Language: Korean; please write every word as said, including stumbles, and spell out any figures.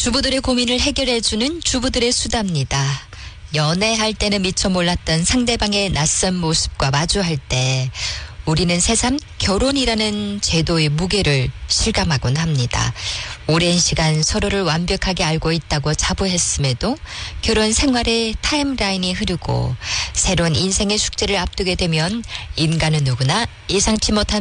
주부들의 고민을 해결해주는 주부들의 수다입니다. 연애할 때는 미처 몰랐던 상대방의 낯선 모습과 마주할 때 우리는 새삼 결혼이라는 제도의 무게를 실감하곤 합니다. 오랜 시간 서로를 완벽하게 알고 있다고 자부했음에도 결혼 생활의 타임라인이 흐르고 새로운 인생의 숙제를 앞두게 되면 인간은 누구나 예상치 못한